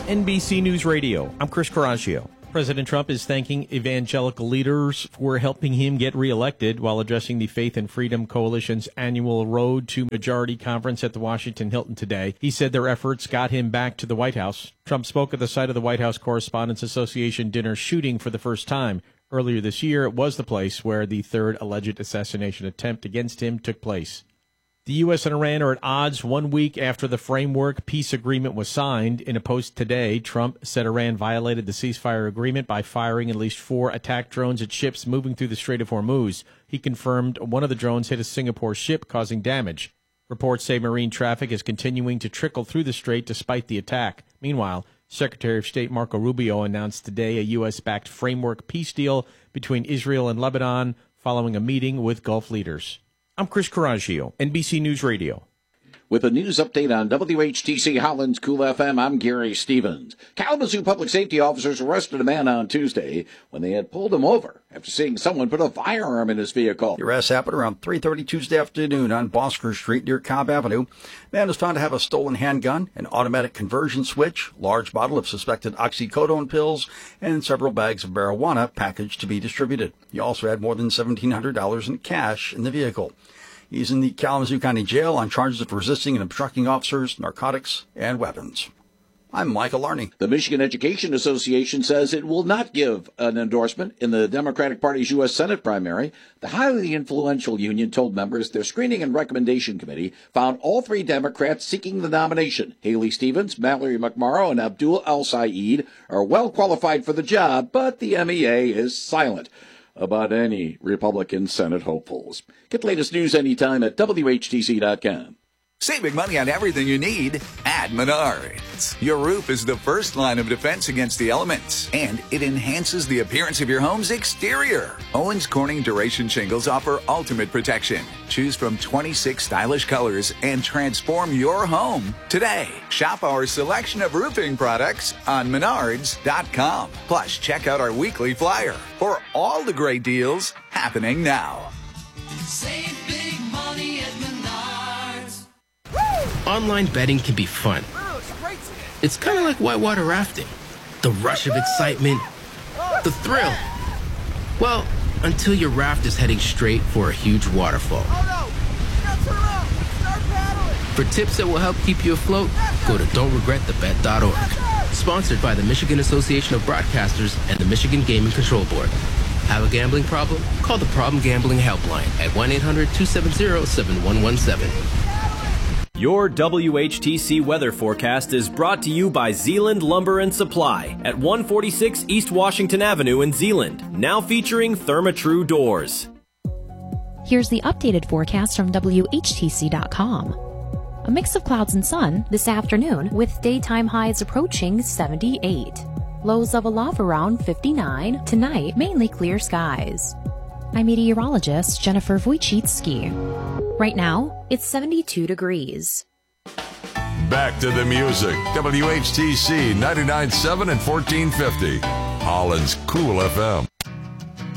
NBC News Radio. I'm Chris Coraggio. President Trump is thanking evangelical leaders for helping him get reelected while addressing the Faith and Freedom Coalition's annual Road to Majority conference at the Washington Hilton today. He said their efforts got him back to the White House. Trump spoke at the site of the White House Correspondents Association dinner shooting for the first time. Earlier this year, it was the place where the third alleged assassination attempt against him took place. The U.S. and Iran are at odds 1 week after the framework peace agreement was signed. In a post today, Trump said Iran violated the ceasefire agreement by firing at least 4 attack drones at ships moving through the Strait of Hormuz. He confirmed one of the drones hit a Singapore ship, causing damage. Reports say marine traffic is continuing to trickle through the strait despite the attack. Meanwhile, Secretary of State Marco Rubio announced today a U.S.-backed framework peace deal between Israel and Lebanon following a meeting with Gulf leaders. I'm Chris Coraggio, NBC News Radio. With a news update on WHTC Holland's Cool FM, I'm Gary Stevens. Kalamazoo public safety officers arrested a man on Tuesday when they had pulled him over after seeing someone put a firearm in his vehicle. The arrest happened around 3:30 Tuesday afternoon on Bosker Street near Cobb Avenue. Man was found to have a stolen handgun, an automatic conversion switch, large bottle of suspected oxycodone pills, and several bags of marijuana packaged to be distributed. He also had more than $1,700 in cash in the vehicle. He's in the Kalamazoo County Jail on charges of resisting and obstructing officers, narcotics, and weapons. I'm Michael Larney. The Michigan Education Association says it will not give an endorsement in the Democratic Party's U.S. Senate primary. The highly influential union told members their screening and recommendation committee found all 3 Democrats seeking the nomination, Haley Stevens, Mallory McMorrow, and Abdul El-Sayed, are well qualified for the job, but the MEA is silent about any Republican Senate hopefuls. Get the latest news anytime at WHTC.com. Saving money on everything you need at Menards. Your roof is the first line of defense against the elements, and it enhances the appearance of your home's exterior. Owens Corning Duration Shingles offer ultimate protection. Choose from 26 stylish colors and transform your home today. Shop our selection of roofing products on Menards.com. Plus, check out our weekly flyer for all the great deals happening now. Save big money at Menards. Online betting can be fun. It's kind of like whitewater rafting. The rush of excitement, the thrill. Well, until your raft is heading straight for a huge waterfall. For tips that will help keep you afloat, go to don'tregretthebet.org. Sponsored by the Michigan Association of Broadcasters and the Michigan Gaming Control Board. Have a gambling problem? Call the Problem Gambling Helpline at 1-800-270-7117. Your WHTC weather forecast is brought to you by Zeeland Lumber and Supply at 146 East Washington Avenue in Zeeland, now featuring Therma-Tru doors. Here's the updated forecast from WHTC.com. A mix of clouds and sun this afternoon with daytime highs approaching 78. Lows level off around 59. Tonight, mainly clear skies. I'm meteorologist Jennifer Wojcicki. Right now, it's 72 degrees. Back to the music. WHTC 99.7 and 1450. Holland's Cool FM.